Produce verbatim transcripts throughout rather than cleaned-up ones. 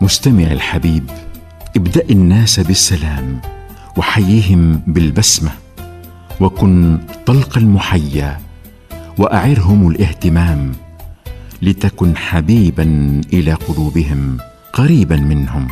مستمع الحبيب، ابدأ الناس بالسلام وحيهم بالبسمة، وكن طلق المحيا وأعرهم الاهتمام، لتكن حبيبا إلى قلوبهم قريبا منهم.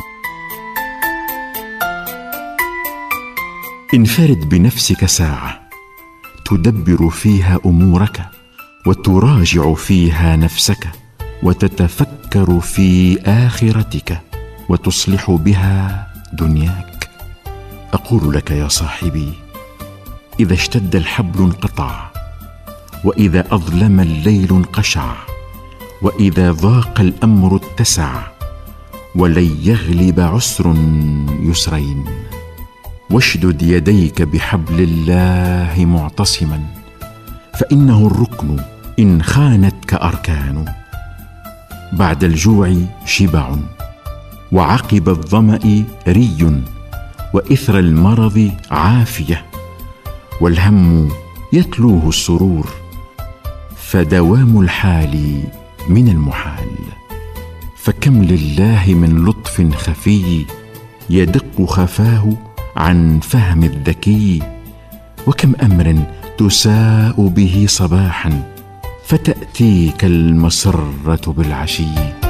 انفرد بنفسك ساعة تدبر فيها أمورك، وتراجع فيها نفسك، وتتفكر في آخرتك، وتصلح بها دنياك. أقول لك يا صاحبي، إذا اشتد الحبل انقطع، وإذا أظلم الليل انقشع، وإذا ضاق الأمر اتسع، ولن يغلب عسر يسرين. واشدد يديك بحبل الله معتصما، فإنه الركن إن خانتك أركان. بعد الجوع شبع، وعقب الظمأ ري، وإثر المرض عافية، والهم يتلوه السرور، فدوام الحال من المحال. فكم لله من لطف خفي يدق خفاه عن فهم الذكي، وكم أمر تساء به صباحا فتأتيك المسرة بالعشي.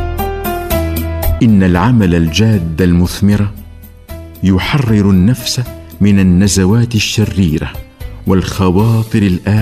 إن العمل الجاد المثمر يحرر النفس من النزوات الشريرة والخواطر الآثمة